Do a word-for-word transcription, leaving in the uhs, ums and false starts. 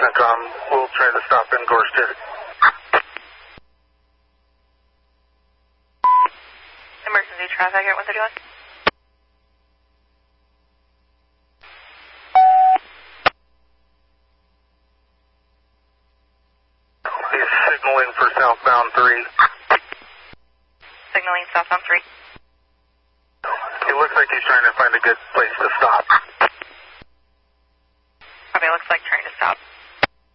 Unicom. We'll try to stop in Gorsted. Emergency traffic at one thirty-one. He's signaling for southbound three. Signaling southbound three. It looks like he's trying to find a good place to stop.